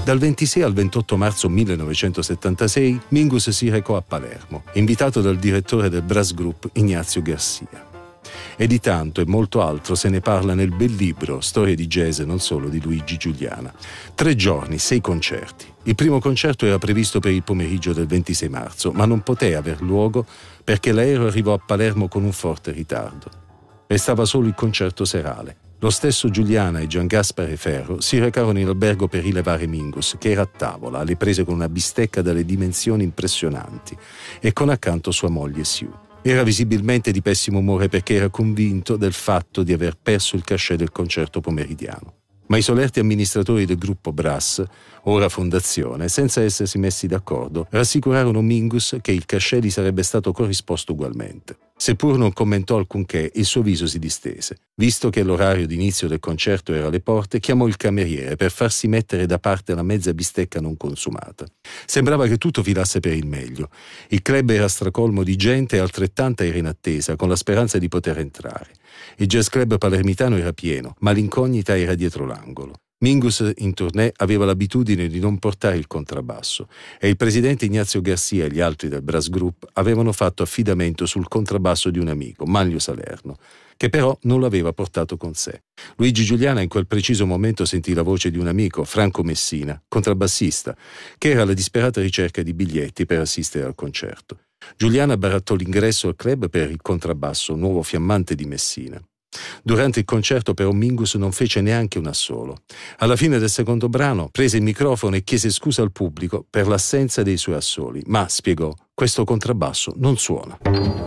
Dal 26 al 28 marzo 1976 Mingus si recò a Palermo, invitato dal direttore del Brass Group Ignazio Garcia. E di tanto e molto altro se ne parla nel bel libro Storie di jazz e non solo di Luigi Giuliana. 3 giorni, 6 concerti. Il primo concerto era previsto per il pomeriggio del 26 marzo, ma non poté aver luogo perché l'aereo arrivò a Palermo con un forte ritardo. Restava solo il concerto serale. Lo stesso Giuliana e Gian Gaspare Ferro si recarono in albergo per rilevare Mingus, che era a tavola, alle prese con una bistecca dalle dimensioni impressionanti, e con accanto sua moglie Sue. Era visibilmente di pessimo umore perché era convinto del fatto di aver perso il cachet del concerto pomeridiano. Ma i solerti amministratori del gruppo Brass, ora fondazione, senza essersi messi d'accordo, rassicurarono Mingus che il cachet gli sarebbe stato corrisposto ugualmente. Seppur non commentò alcunché, il suo viso si distese. Visto che l'orario d'inizio del concerto era alle porte, chiamò il cameriere per farsi mettere da parte la mezza bistecca non consumata. Sembrava che tutto filasse per il meglio. Il club era stracolmo di gente e altrettanta era in attesa, con la speranza di poter entrare. Il jazz club palermitano era pieno, ma l'incognita era dietro l'angolo. Mingus in tournée aveva l'abitudine di non portare il contrabbasso e il presidente Ignazio Garcia e gli altri del Brass Group avevano fatto affidamento sul contrabbasso di un amico, Manlio Salerno, che però non l'aveva portato con sé. Luigi Giuliana in quel preciso momento sentì la voce di un amico, Franco Messina, contrabbassista, che era alla disperata ricerca di biglietti per assistere al concerto. Giuliana barattò l'ingresso al club per il contrabbasso nuovo fiammante di Messina. Durante il concerto però Mingus non fece neanche un assolo. Alla fine del secondo brano prese il microfono e chiese scusa al pubblico per l'assenza dei suoi assoli, ma spiegò: questo contrabbasso non suona.